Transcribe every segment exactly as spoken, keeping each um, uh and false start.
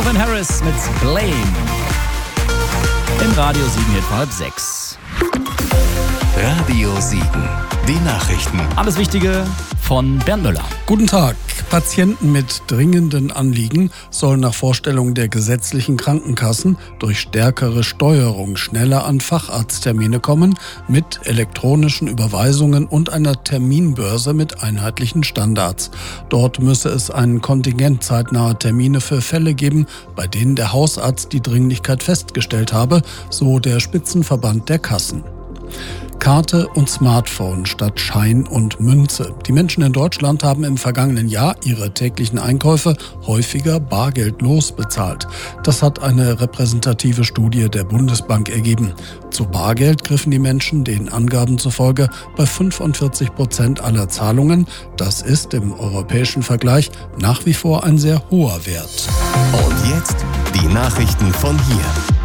Calvin Harris mit Blame. Im Radio Siegen jetzt halb sechs. Radio Siegen. Die Nachrichten. Alles Wichtige von Bernd Müller. Guten Tag. Patienten mit dringenden Anliegen sollen nach Vorstellung der gesetzlichen Krankenkassen durch stärkere Steuerung schneller an Facharzttermine kommen, mit elektronischen Überweisungen und einer Terminbörse mit einheitlichen Standards. Dort müsse es ein Kontingent zeitnaher Termine für Fälle geben, bei denen der Hausarzt die Dringlichkeit festgestellt habe, so der Spitzenverband der Kassen. Karte und Smartphone statt Schein und Münze. Die Menschen in Deutschland haben im vergangenen Jahr ihre täglichen Einkäufe häufiger bargeldlos bezahlt. Das hat eine repräsentative Studie der Bundesbank ergeben. Zu Bargeld griffen die Menschen den Angaben zufolge bei fünfundvierzig Prozent aller Zahlungen. Das ist im europäischen Vergleich nach wie vor ein sehr hoher Wert. Und jetzt die Nachrichten von hier.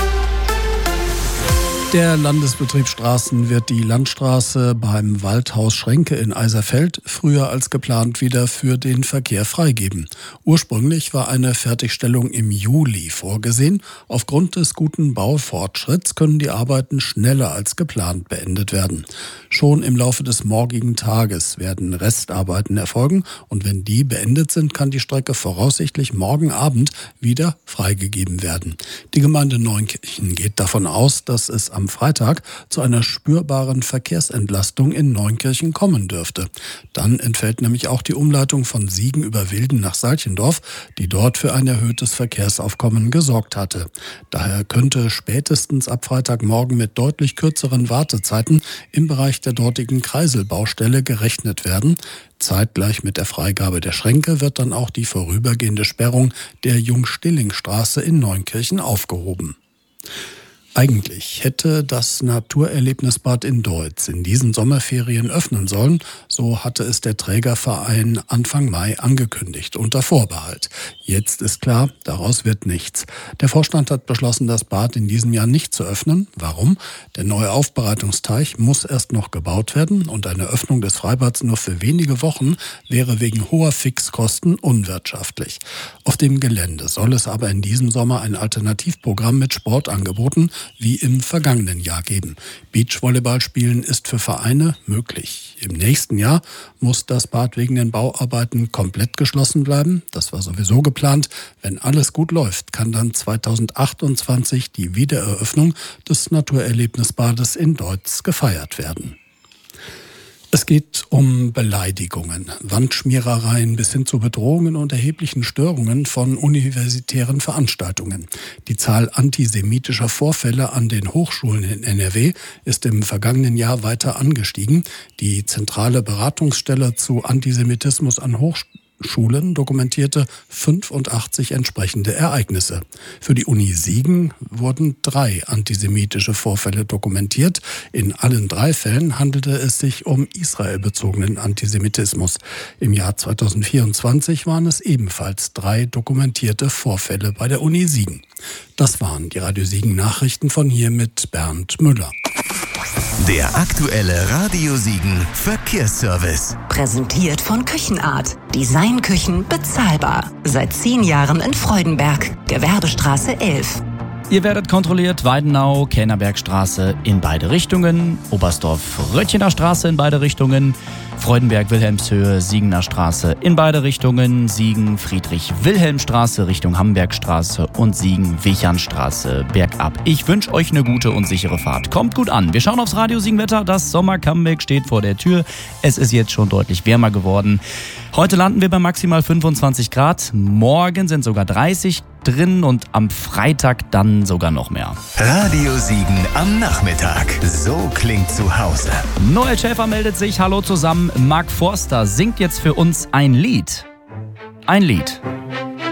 Der Landesbetrieb Straßen wird die Landstraße beim Waldhaus Schrenke in Eiserfeld früher als geplant wieder für den Verkehr freigeben. Ursprünglich war eine Fertigstellung im Juli vorgesehen. Aufgrund des guten Baufortschritts können die Arbeiten schneller als geplant beendet werden. Schon im Laufe des morgigen Tages werden Restarbeiten erfolgen und wenn die beendet sind, kann die Strecke voraussichtlich morgen Abend wieder freigegeben werden. Die Gemeinde Neunkirchen geht davon aus, dass es am Freitag zu einer spürbaren Verkehrsentlastung in Neunkirchen kommen dürfte. Dann entfällt nämlich auch die Umleitung von Siegen über Wilden nach Salchendorf, die dort für ein erhöhtes Verkehrsaufkommen gesorgt hatte. Daher könnte spätestens ab Freitagmorgen mit deutlich kürzeren Wartezeiten im Bereich der dortigen Kreiselbaustelle gerechnet werden. Zeitgleich mit der Freigabe der Schränke wird dann auch die vorübergehende Sperrung der Jung-Stilling-Straße in Neunkirchen aufgehoben. Eigentlich hätte das Naturerlebnisbad in Deutz in diesen Sommerferien öffnen sollen, so hatte es der Trägerverein Anfang Mai angekündigt, unter Vorbehalt. Jetzt ist klar, daraus wird nichts. Der Vorstand hat beschlossen, das Bad in diesem Jahr nicht zu öffnen. Warum? Der neue Aufbereitungsteich muss erst noch gebaut werden und eine Öffnung des Freibads nur für wenige Wochen wäre wegen hoher Fixkosten unwirtschaftlich. Auf dem Gelände soll es aber in diesem Sommer ein Alternativprogramm mit Sportangeboten wie im vergangenen Jahr geben. Beachvolleyball spielen ist für Vereine möglich. Im nächsten Jahr muss das Bad wegen den Bauarbeiten komplett geschlossen bleiben. Das war sowieso geplant. Wenn alles gut läuft, kann dann zweitausendachtundzwanzig die Wiedereröffnung des Naturerlebnisbades in Deutz gefeiert werden. Es geht um Beleidigungen, Wandschmierereien bis hin zu Bedrohungen und erheblichen Störungen von universitären Veranstaltungen. Die Zahl antisemitischer Vorfälle an den Hochschulen in N R W ist im vergangenen Jahr weiter angestiegen. Die zentrale Beratungsstelle zu Antisemitismus an Hochschulen Schulen dokumentierte fünfundachtzig entsprechende Ereignisse. Für die Uni Siegen wurden drei antisemitische Vorfälle dokumentiert. In allen drei Fällen handelte es sich um israelbezogenen Antisemitismus. Im Jahr zweitausendvierundzwanzig waren es ebenfalls drei dokumentierte Vorfälle bei der Uni Siegen. Das waren die Radio Siegen Nachrichten von hier mit Bernd Müller. Der aktuelle Radio Siegen Verkehrsservice. Präsentiert von Küchenart. Designküchen bezahlbar. Seit zehn Jahren in Freudenberg. Gewerbestraße elf. Ihr werdet kontrolliert, Weidenau, Kähnerbergstraße in beide Richtungen, Oberstdorf-Röttchener Straße in beide Richtungen, Freudenberg-Wilhelmshöhe, Siegener Straße in beide Richtungen, Siegen-Friedrich-Wilhelm-Straße Richtung Hambergstraße und Siegen-Wichernstraße bergab. Ich wünsche euch eine gute und sichere Fahrt. Kommt gut an. Wir schauen aufs Radio Siegen-Wetter. Das Sommer-Comeback steht vor der Tür. Es ist jetzt schon deutlich wärmer geworden. Heute landen wir bei maximal fünfundzwanzig Grad. Morgen sind sogar dreißig drin und am Freitag dann sogar noch mehr. Radio Siegen am Nachmittag. So klingt zu Hause. Noel Schäfer meldet sich. Hallo zusammen. Mark Forster singt jetzt für uns ein Lied. Ein Lied.